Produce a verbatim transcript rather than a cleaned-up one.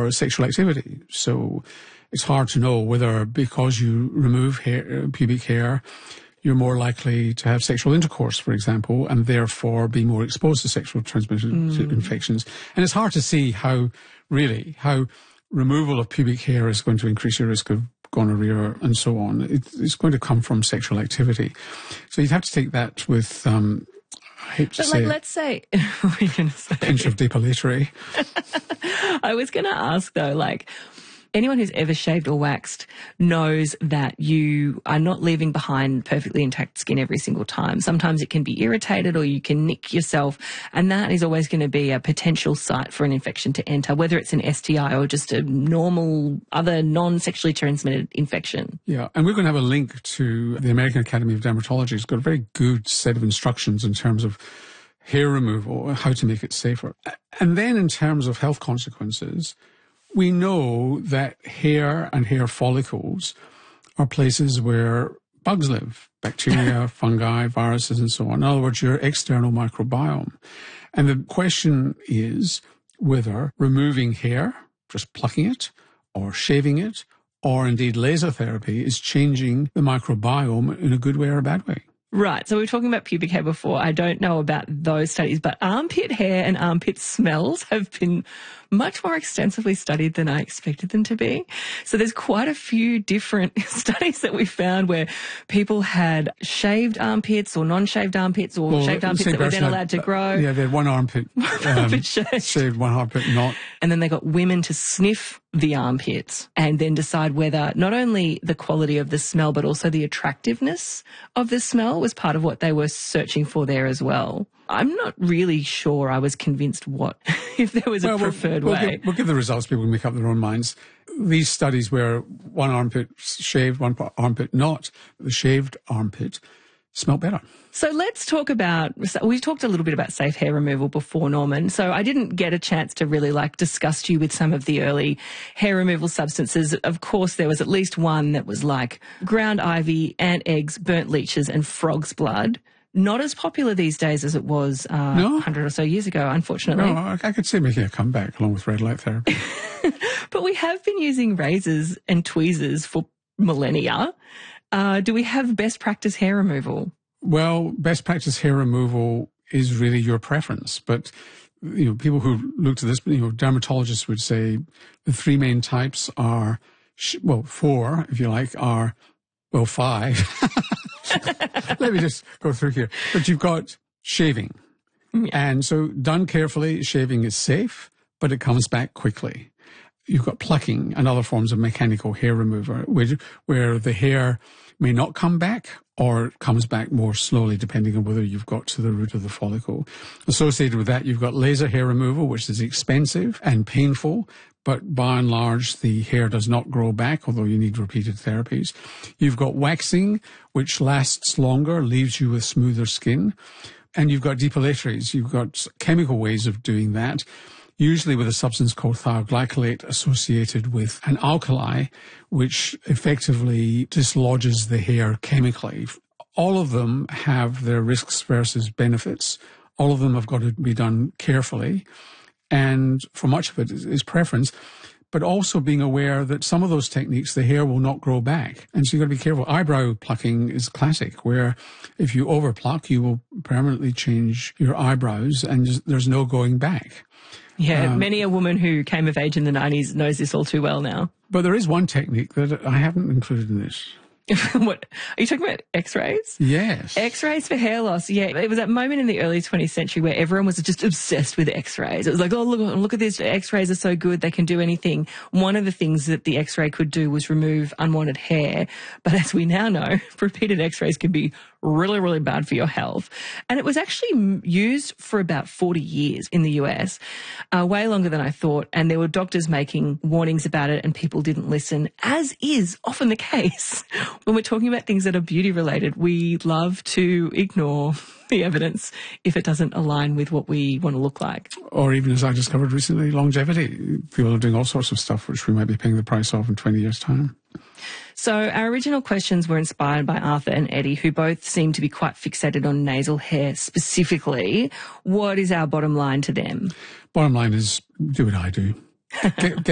for sexual activity. So it's hard to know whether because you remove hair, pubic hair, you're more likely to have sexual intercourse, for example, and therefore be more exposed to sexual transmitted mm. infections. And it's hard to see how, really, how removal of pubic hair is going to increase your risk of gonorrhea and so on. It, it's going to come from sexual activity. So you'd have to take that with, um, I hate to but say, like, let's say, what are you going to say? A pinch of depilatory. I was going to ask though, like, anyone who's ever shaved or waxed knows that you are not leaving behind perfectly intact skin every single time. Sometimes it can be irritated or you can nick yourself, and that is always going to be a potential site for an infection to enter, whether it's an S T I or just a normal other non-sexually transmitted infection. Yeah, and we're going to have a link to the American Academy of Dermatology. It's got a very good set of instructions in terms of hair removal, how to make it safer. And then in terms of health consequences, we know that hair and hair follicles are places where bugs live, bacteria, fungi, viruses, and so on. In other words, your external microbiome. And the question is whether removing hair, just plucking it, or shaving it, or indeed laser therapy is changing the microbiome in a good way or a bad way. Right. So we were talking about pubic hair before. I don't know about those studies, but armpit hair and armpit smells have been much more extensively studied than I expected them to be. So there's quite a few different studies that we found where people had shaved armpits or non-shaved armpits or well, shaved armpits that were then had, allowed to grow. Yeah, they had one armpit, um, armpit shaved. shaved, one armpit not. And then they got women to sniff the armpits and then decide whether not only the quality of the smell but also the attractiveness of the smell was part of what they were searching for there as well. I'm not really sure I was convinced what, if there was a well, preferred we'll, way. We'll give, we'll give the results, people can make up their own minds. These studies where one armpit shaved, one armpit not, the shaved armpit smell better. So let's talk about, we talked a little bit about safe hair removal before, Norman. So I didn't get a chance to really like discuss you with some of the early hair removal substances. Of course, there was at least one that was like ground ivy, ant eggs, burnt leeches and frog's blood. Not as popular these days as it was uh, no? one hundred or so years ago, unfortunately. No, I, I could see making a comeback along with red light therapy. But we have been using razors and tweezers for millennia. Uh, do we have best practice hair removal? Well, best practice hair removal is really your preference. But, you know, people who looked at this, you know, dermatologists would say the three main types are, well, four, if you like, are, well, five. Let me just go through here. But you've got shaving. Yeah. And so done carefully, shaving is safe, but it comes back quickly. You've got plucking and other forms of mechanical hair remover, where, where the hair may not come back or it comes back more slowly depending on whether you've got to the root of the follicle. Associated with that, you've got laser hair removal, which is expensive and painful, but by and large, the hair does not grow back, although you need repeated therapies. You've got waxing, which lasts longer, leaves you with smoother skin. And you've got depilatories. You've got chemical ways of doing that, usually with a substance called thioglycolate associated with an alkali, which effectively dislodges the hair chemically. All of them have their risks versus benefits. All of them have got to be done carefully. And for much of it is preference, but also being aware that some of those techniques, the hair will not grow back. And so you've got to be careful. Eyebrow plucking is classic, where if you overpluck, you will permanently change your eyebrows and there's no going back. Yeah, um, many a woman who came of age in the nineties knows this all too well now. But there is one technique that I haven't included in this. What? Are you talking about x-rays? Yes. X-rays for hair loss. Yeah, it was that moment in the early twentieth century where everyone was just obsessed with x-rays. It was like, oh, look, look at this. X-rays are so good. They can do anything. One of the things that the x-ray could do was remove unwanted hair. But as we now know, repeated x-rays can be really, really bad for your health. And it was actually used for about forty years in the U S, uh, way longer than I thought. And there were doctors making warnings about it and people didn't listen, as is often the case. When we're talking about things that are beauty related, we love to ignore the evidence if it doesn't align with what we want to look like. Or even, as I discovered recently, longevity. People are doing all sorts of stuff which we might be paying the price of in twenty years' time. So our original questions were inspired by Arthur and Eddie, who both seem to be quite fixated on nasal hair specifically. What is our bottom line to them? Bottom line is, do what I do. Get, get